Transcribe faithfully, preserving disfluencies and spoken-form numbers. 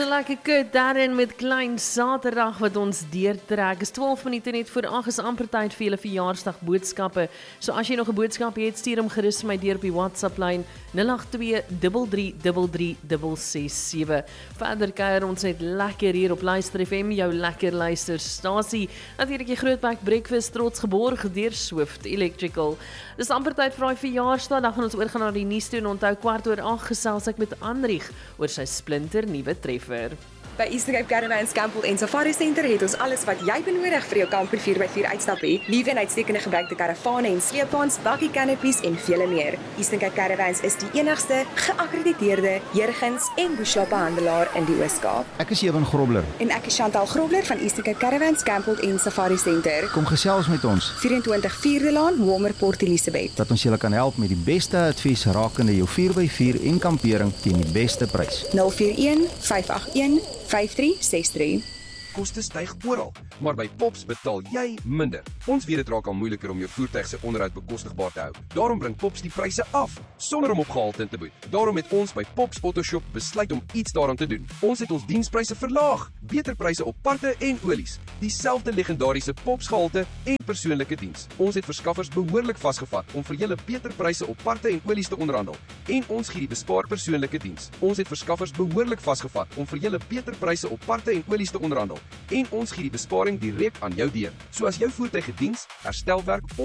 Lekker kut daarin met klein Saterdag wat ons deurtrek. Is twaalf minute net voor ag is amper tyd vir julle verjaarsdag boodskappe. So as jy nog 'n boodskap het, stuur hom gerus vir my deur op die WhatsApp lyn nul agt twee drie drie drie drie ses ses sewe. Verder kuier ons net lekker hier op Luister F M, jou lekker luisterstasie. Natuurlik die Grootbek Breakfast trots geborg deur Swift Electrical. Dis amper tyd vir daai verjaarsdag. Dan gaan ons oorgaan na die nuus toe en onthou kwart oor ag gesels ek met Anrieg oor sy splinter nuwe treffer. By Eastern Cape Caravans Campbell en Safari Center het ons alles wat jy benodig vir jou kamper vier by vier uitstappie. Liewe en uitstekende gebruikte karavane en sleepwaens, bakkie canopies en vele meer. Eastern Cape Caravans is die enigste geakkrediteerde Jurgens en Bushla handelaar in die Oos-Kaap. Ek is Ewan Grobler. En ek is Chantal Grobler van Eastern Cape Caravans Campbell en Safari Center. Kom gesels met ons. vyf twee vierde Laan, Walmer Port Elizabeth. Dat ons julle kan help met die beste advies rakende jou vier by vier en kampering teen die beste prys. nul vier een vyf agt een vyf drie ses drie. Koste styg oral, maar by Pops betaal jy minder. Ons weet dit raak al moeiliker om jou voertuig se onderhoud bekostigbaar te hou. Daarom bring Pops die pryse af, sonder om op gehalte te boet. Daarom het ons by Pops Autoshop besluit om iets daaraan te doen. Ons het ons dienspryse verlaag, beter pryse op parte en olies, dieselfde legendariese Pops gehalte en persoonlike diens. Ons het verskaffers behoorlik vasgevat om vir julle beter pryse op parte en olies te onderhandel. En ons gee die bespaar persoonlike diens. Ons het verskaffers behoorlik vasgevat om vir julle beter pryse op parte en olies te onderhandel. En ons gee die besparing direk aan jou deur. So as jou voertuig gediens, herstelwerk